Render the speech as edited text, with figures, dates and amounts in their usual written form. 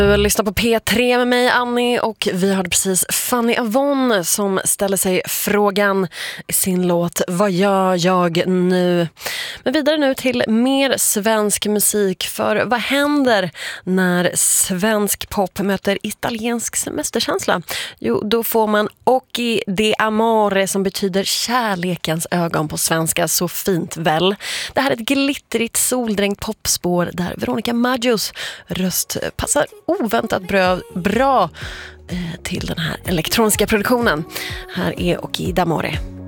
Du lyssnar på P3 med mig, Annie, och vi hörde precis Fanny Avon som ställer sig frågan i sin låt Vad gör jag nu? Men vidare nu till mer svensk musik, för vad händer när svensk pop möter italiensk semesterkänsla? Jo, då får man Occhi di amore, som betyder kärlekens ögon på svenska, så fint väl. Det här är ett glittrigt soldränkt popspår där Veronica Maggios röst passar oväntat bra till den här elektroniska produktionen. Här är Occhi d'amore.